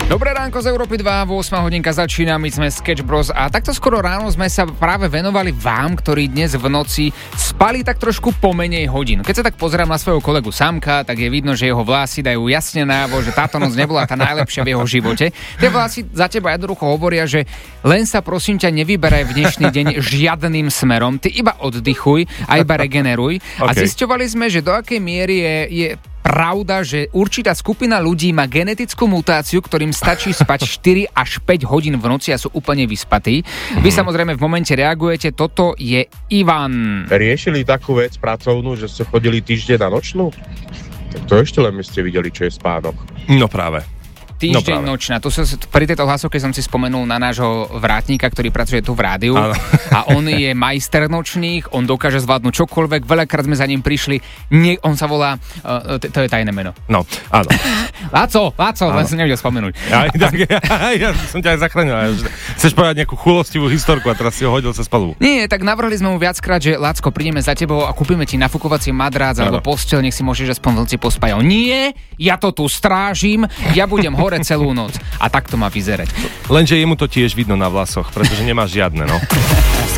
Dobré ránko z Európy 2, 8 hodinka začína, my sme Sketch Bros a takto skoro ráno sme sa práve venovali vám, ktorí dnes v noci spali tak trošku pomenej hodín. Keď sa tak pozerám na svojho kolegu Samka, tak je vidno, že jeho vlasy dajú jasne najavo, že táto noc nebola tá najlepšia v jeho živote. Tie vlasy za teba jednoducho hovoria, že len sa prosím ťa nevyberaj v dnešný deň žiadnym smerom, ty iba oddychuj a iba regeneruj. Okay. A zisťovali sme, že do akej miery je pravda, že určitá skupina ľudí má genetickú mutáciu, ktorým stačí spať 4 až 5 hodín v noci a sú úplne vyspatí. Vy samozrejme v momente reagujete, toto je Ivan. Riešili takú vec pracovnú, že ste chodili týždeň na nočnú? Tak to ešte len ste videli, čo je spánok. No práve. Týždeň nočná. Pri tejto hlasovke som si spomenul na nášho vrátnika, ktorý pracuje tu v rádiu. Áno. A on je majster nočných, on dokáže zvládnuť čokoľvek, veľakrát sme za ním prišli. On sa volá, to je tajné meno. No, áno. Láco, len som nevedel spomenúť. Ja som ťa aj zachránil. Chceš povedať nejakú chulostivú historku a teraz si ho hodil cez palubu. Nie, tak navrhli sme mu viackrát, že Lácko, prídeme za tebou a kúpime ti nafukovací madrác alebo posteľ, nech si môžeš aspoň vlci pospať. Nie, ja to tu strážim, ja budem hore celú noc. A tak to má vyzerať. Lenže jemu to tiež vidno na vlasoch, pretože nemá žiadne, no.